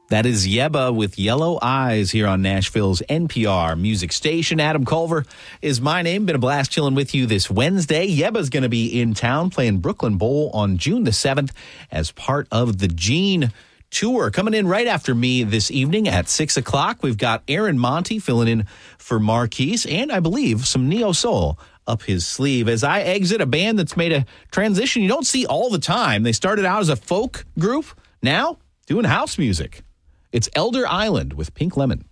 That is Yebba with Yellow Eyes here on Nashville's NPR music station. Adam Culver is my name. Been a blast chilling with you this Wednesday. Yebba's going to be in town playing Brooklyn Bowl on June the 7th as part of the Gene Tour. Coming in right after me this evening at 6 o'clock, we've got Aaron Monty filling in for Marquise, and I believe some neo soul up his sleeve as I exit a band that's made a transition you don't see all the time. They started out as a folk group, now doing house music. It's Elder Island with Pink Lemon.